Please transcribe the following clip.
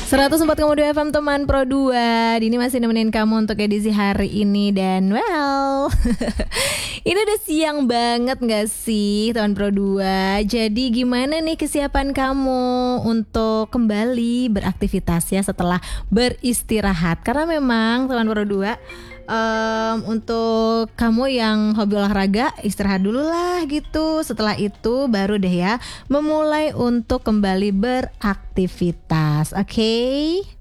104,2 FM teman Pro 2. Dini masih nemenin kamu untuk edisi hari ini. Dan ini udah siang banget gak sih teman Pro 2? Jadi gimana nih kesiapan kamu untuk kembali beraktivitas ya setelah beristirahat? Karena memang teman Pro 2, untuk kamu yang hobi olahraga, istirahat dulu lah gitu. Setelah itu baru deh ya memulai untuk kembali beraktivitas. Oke?